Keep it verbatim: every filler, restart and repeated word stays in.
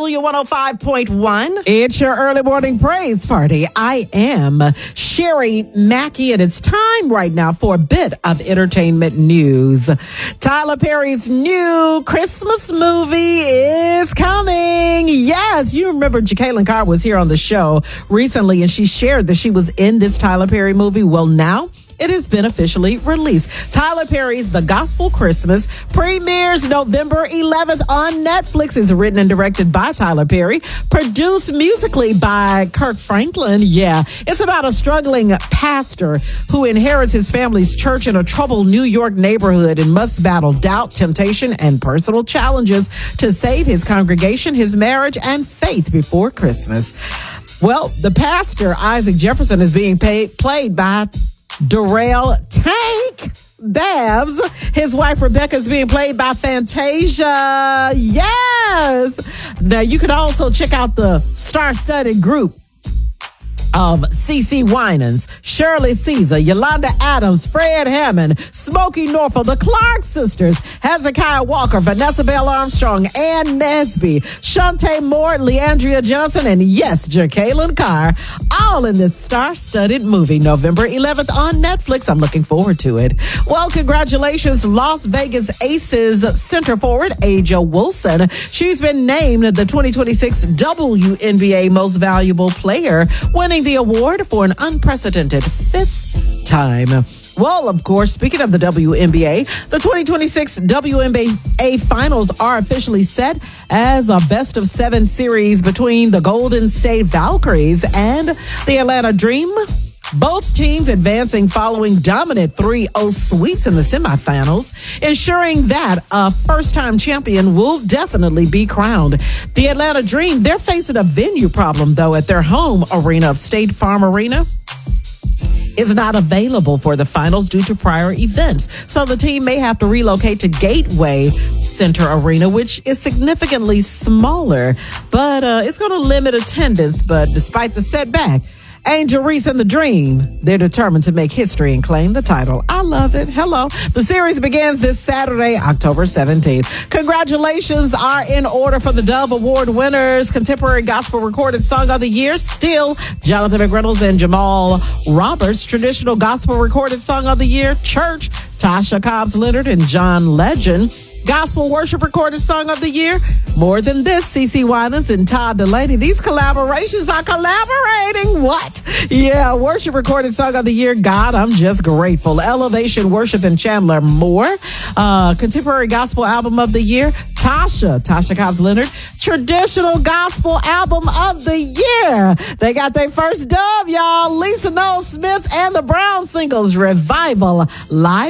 W one oh five point one. It's your early morning praise party. I am Sherry Mackey, and it's time right now for a bit of entertainment news. Tyler Perry's new Christmas movie is coming. Yes, you remember Jekalyn Carr was here on the show recently, and she shared that she was in this Tyler Perry movie. Well, now it has been officially released. Tyler Perry's The Gospel Christmas premieres November eleventh on Netflix. It's written and directed by Tyler Perry, produced musically by Kirk Franklin. Yeah, it's about a struggling pastor who inherits his family's church in a troubled New York neighborhood and must battle doubt, temptation, and personal challenges to save his congregation, his marriage, and faith before Christmas. Well, the pastor, Isaac Jefferson, is being paid, played by Darrell Tank Babs. His wife Rebecca is being played by Fantasia. Yes. Now you can also check out the star-studded group of CeCe Winans, Shirley Caesar, Yolanda Adams, Fred Hammond, Smokey Norfolk, the Clark sisters, Hezekiah Walker, Vanessa Bell Armstrong, Ann Nesby, Shantae Moore, Leandria Johnson, and yes, Jekalyn Carr, all in this star-studded movie, November eleventh on Netflix. I'm looking forward to it. Well, congratulations, Las Vegas Aces center forward, Aja Wilson. She's been named the twenty twenty-six W N B A Most Valuable Player, winning the award for an unprecedented fifth time. Well, of course, speaking of the W N B A, the twenty twenty-six W N B A Finals are officially set as a best of seven series between the Golden State Valkyries and the Atlanta Dream. Both teams advancing following dominant three oh sweeps in the semifinals, ensuring that a first-time champion will definitely be crowned. The Atlanta Dream, they're facing a venue problem, though, at their home arena of State Farm Arena is not available for the finals due to prior events. So the team may have to relocate to Gateway Center Arena, which is significantly smaller, but uh, it's going to limit attendance. But despite the setback, Angel Reese and the Dream, they're determined to make history and claim the title. I love it. Hello. The series begins this Saturday, October seventeenth. Congratulations are in order for the Dove Award winners. Contemporary Gospel Recorded Song of the Year, still Jonathan McReynolds and Jamal Roberts. Traditional Gospel Recorded Song of the Year, Church, Tasha Cobbs Leonard and John Legend. Gospel Worship Recorded Song of the Year, More Than This, CeCe Winans and Todd Delaney. These collaborations are collaborating. What? Yeah, Worship Recorded Song of the Year, God, I'm Just Grateful. Elevation Worship and Chandler Moore. Uh, Contemporary Gospel Album of the Year, Tasha, Tasha Cobbs Leonard. Traditional Gospel Album of the Year. They got their first dub, y'all. Lisa Noel Smith and the Brown Singles Revival Live.